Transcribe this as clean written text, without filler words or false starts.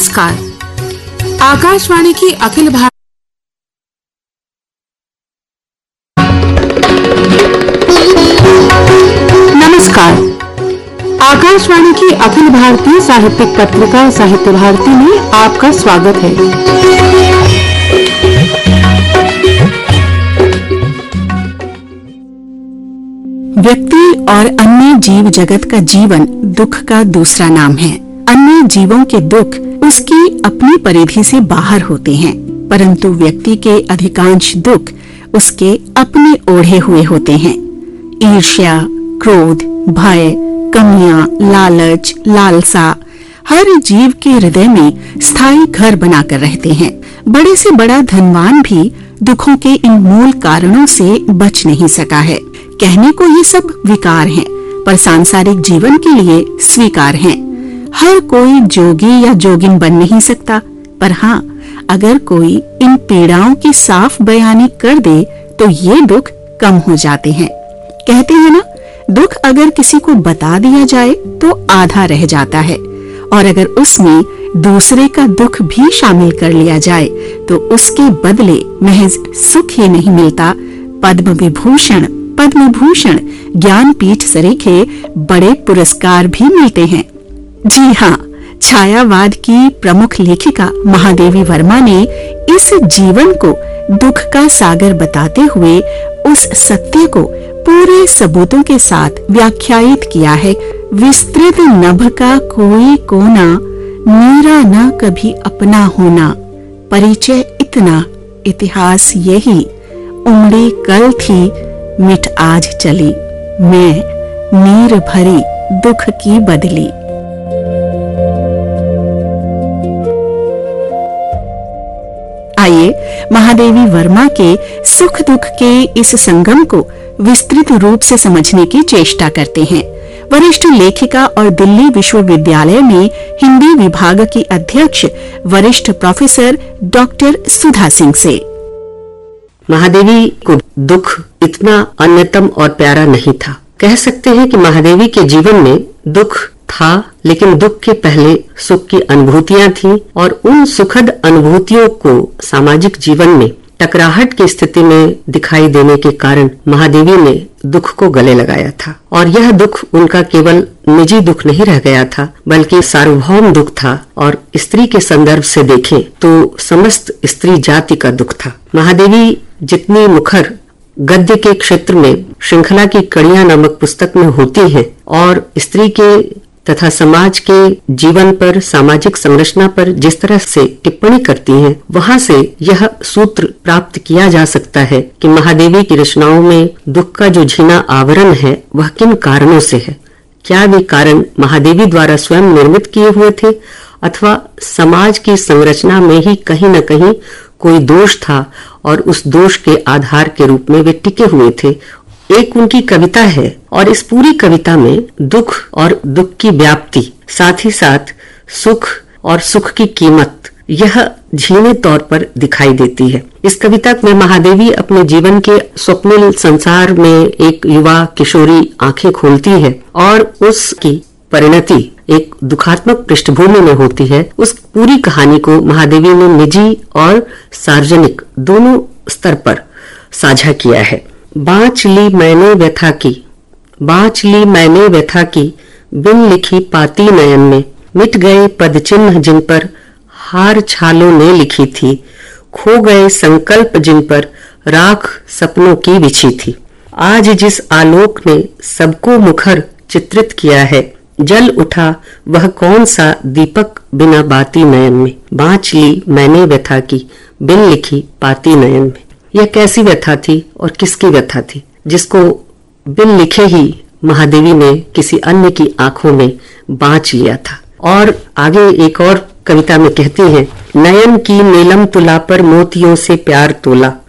नमस्कार। आकाशवाणी की अखिल भारत आकाशवाणी की अखिल भारतीय साहित्यिक पत्रिका साहित्य भारती में आपका स्वागत है। व्यक्ति और अन्य जीव जगत का जीवन दुख का दूसरा नाम है। अन्य जीवों के दुख उसकी अपनी परिधि से बाहर होते हैं, परंतु व्यक्ति के अधिकांश दुख उसके अपने ओढ़े हुए होते हैं। ईर्ष्या, क्रोध, भय, कमियां, लालच, लालसा हर जीव के हृदय में स्थायी घर बनाकर रहते हैं। बड़े से बड़ा धनवान भी दुखों के इन मूल कारणों से बच नहीं सका है। कहने को ये सब विकार हैं, पर सांसारिक जीवन के लिए स्वीकार हैं। हर कोई जोगी या जोगिन बन नहीं सकता, पर हाँ, अगर कोई इन पीड़ाओं की साफ बयानी कर दे तो ये दुख कम हो जाते हैं। कहते हैं ना, दुख अगर किसी को बता दिया जाए तो आधा रह जाता है, और अगर उसमें दूसरे का दुख भी शामिल कर लिया जाए तो उसके बदले महज सुख ही नहीं मिलता, पद्म भूषण, ज्ञानपीठ सरीखे बड़े पुरस्कार भी मिलते हैं। जी हाँ, छायावाद की प्रमुख लेखिका महादेवी वर्मा ने इस जीवन को दुख का सागर बताते हुए उस सत्य को पूरे सबूतों के साथ व्याख्यायित किया है। विस्तृत नभ का कोई कोना, मेरा न कभी अपना होना, परिचय इतना, इतिहास यही, उमड़ी कल थी, मिट आज चली, मैं नीर भरी दुख की बदली। आइए महादेवी वर्मा के सुख दुख के इस संगम को विस्तृत रूप से समझने की चेष्टा करते हैं। वरिष्ठ लेखिका और दिल्ली विश्वविद्यालय में हिंदी विभाग की अध्यक्ष वरिष्ठ प्रोफेसर डॉक्टर सुधा सिंह से। महादेवी को दुख इतना अन्यतम और प्यारा नहीं था। कह सकते हैं कि महादेवी के जीवन में दुख था, लेकिन दुख के पहले सुख की अनुभूतियां थीं, और उन सुखद अनुभूतियों को सामाजिक जीवन में टकराहट की स्थिति में दिखाई देने के कारण महादेवी ने दुख को गले लगाया था। और यह दुख उनका केवल निजी दुख नहीं रह गया था, बल्कि सार्वभौम दुख था, और स्त्री के संदर्भ से देखें तो समस्त स्त्री जाति का दुख था। महादेवी जितनी मुखर गद्य के क्षेत्र में श्रृंखला की कड़ियां नामक पुस्तक में होती है, और स्त्री के तथा समाज के जीवन पर, सामाजिक संरचना पर जिस तरह से टिप्पणी करती हैं, वहां से यह सूत्र प्राप्त किया जा सकता है कि महादेवी की रचनाओं में दुख का जो झीना आवरण है वह किन कारणों से है। क्या वे कारण महादेवी द्वारा स्वयं निर्मित किए हुए थे, अथवा समाज की संरचना में ही कहीं न कहीं कोई दोष था और उस दोष के आधार के रूप में वे टिके हुए थे। एक उनकी कविता है, और इस पूरी कविता में दुख और दुख की व्याप्ति, साथ ही साथ सुख और सुख की कीमत, यह झीने तौर पर दिखाई देती है। इस कविता में महादेवी अपने जीवन के स्वप्निल संसार में एक युवा किशोरी आंखें खोलती है, और उसकी परिणति एक दुखात्मक पृष्ठभूमि में होती है। उस पूरी कहानी को महादेवी ने निजी और सार्वजनिक दोनों स्तर पर साझा किया है। बाँच ली मैंने व्यथा की, बिन लिखी पाती नयन में, मिट गए पद चिन्ह जिन पर हार छालों ने लिखी थी, खो गए संकल्प जिन पर राख सपनों की बिछी थी। आज जिस आलोक ने सबको मुखर चित्रित किया है, जल उठा वह कौन सा दीपक बिना बाती नयन में। बाँच ली मैंने व्यथा की, बिन लिखी पाती नयन में। यह कैसी व्यथा थी और किसकी व्यथा थी, जिसको बिन लिखे ही महादेवी ने किसी अन्य की आंखों में बाँच लिया था। और आगे एक और कविता में कहती हैं, नयन की नीलम तुला पर मोतियों से प्यार तोला,